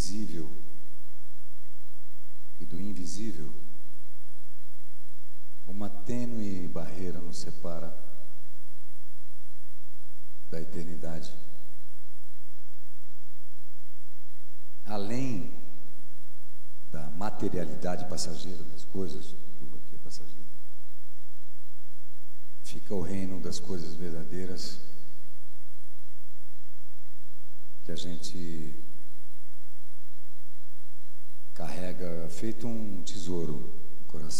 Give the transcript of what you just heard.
visível e do invisível, uma tênue barreira nos separa da eternidade. Além da materialidade passageira das coisas, tudo aqui é passageiro, fica o reino das coisas verdadeiras que a gente carrega feito um tesouro no coração.